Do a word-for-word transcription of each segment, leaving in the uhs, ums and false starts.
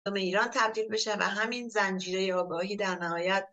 ایران تبدیل بشه و همین زنجیره آگاهی در نهایت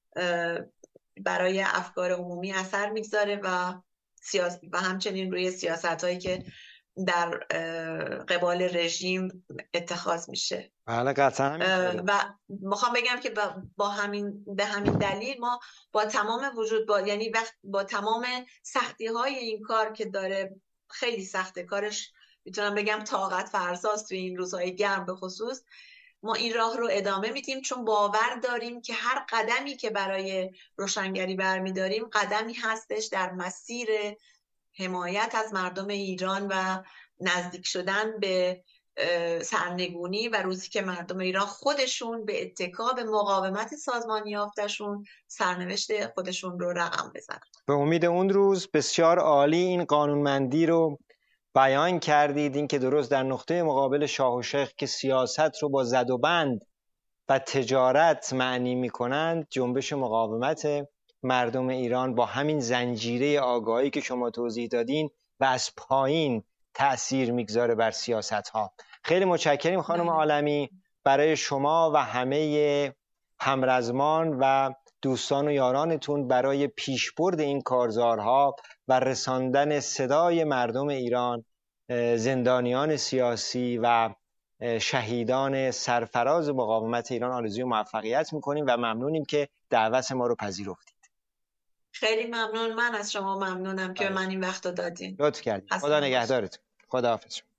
برای افکار عمومی اثر میگذاره و سیاست و همچنین روی سیاست‌هایی که در قبال رژیم اتخاذ میشه. بله قطعا همینطوره. و میخوام بگم که با همین به همین دلیل ما با تمام وجود با یعنی وقت با تمام سختی های این کار که داره، خیلی سخته کارش، میتونم بگم طاقت فرساست توی این روزهای گرم به خصوص، ما این راه رو ادامه میدیم چون باور داریم که هر قدمی که برای روشنگری برمیداریم قدمی هستش در مسیر حمایت از مردم ایران و نزدیک شدن به سرنگونی و روزی که مردم ایران خودشون به اتکا به مقاومت سازمانی یافتشون سرنوشت خودشون رو رقم بزنن. به امید اون روز. بسیار عالی این قانونمندی رو بیان کردید، این که درست در نقطه مقابل شاه و شیخ که سیاست رو با زد و بند و تجارت معنی می کنند، جنبش مقاومت مردم ایران با همین زنجیره آگاهی که شما توضیح دادین و از پایین تأثیر میگذاره بر سیاست ها. خیلی متشکریم خانم عالمی برای شما و همه همرزمان و دوستان و یارانتون برای پیشبرد این کارزارها و رساندن صدای مردم ایران، زندانیان سیاسی و شهیدان سرفراز مقاومت ایران آرزوی موفقیت میکنیم و ممنونیم که دعوت ما رو پذیرفتید. خیلی ممنون. من از شما ممنونم که به من این وقت رو دادین. لطف کردید. خدا نگهدارتون. خدا حافظ.